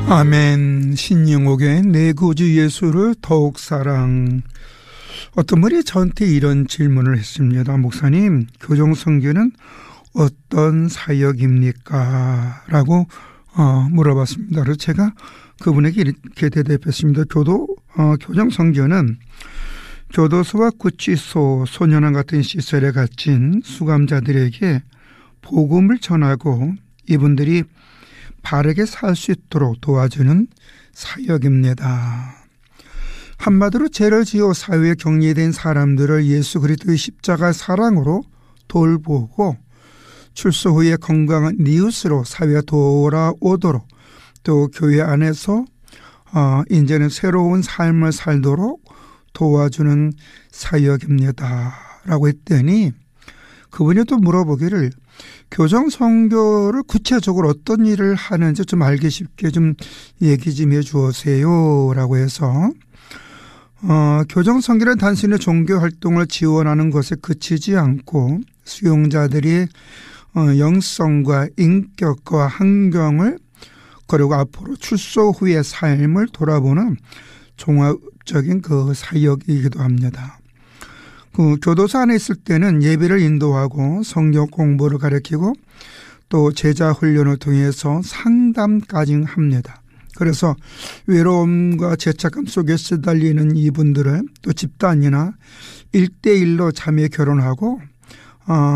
아멘. 신영옥의 내 구주 예수를 더욱 사랑. 어떤 분이 저한테 이런 질문을 했습니다. 목사님, 교정선교는 어떤 사역입니까? 라고 물어봤습니다. 그래서 제가 그분에게 이렇게 대답했습니다. 교정선교는 교도소와 구치소, 소년원 같은 시설에 갇힌 수감자들에게 복음을 전하고 이분들이 바르게 살 수 있도록 도와주는 사역입니다. 한마디로 죄를 지어 사회에 격리된 사람들을 예수 그리스도의 십자가 사랑으로 돌보고 출소 후에 건강한 이웃으로 사회에 돌아오도록 또 교회 안에서 이제는 새로운 삶을 살도록 도와주는 사역입니다. 라고 했더니 그분이 또 물어보기를 교정선교를 구체적으로 어떤 일을 하는지 좀 알기 쉽게 좀 얘기 좀 해 주세요 라고 해서 교정선교는 단순히 종교활동을 지원하는 것에 그치지 않고 수용자들이 영성과 인격과 환경을 그리고 앞으로 출소 후의 삶을 돌아보는 종합적인 그 사역이기도 합니다. 그 교도소 안에 있을 때는 예배를 인도하고 성경 공부를 가르치고 또 제자 훈련을 통해서 상담까지 합니다. 그래서 외로움과 죄책감 속에 시달리는 이분들을 또 집단이나 1대1로 자매 결혼하고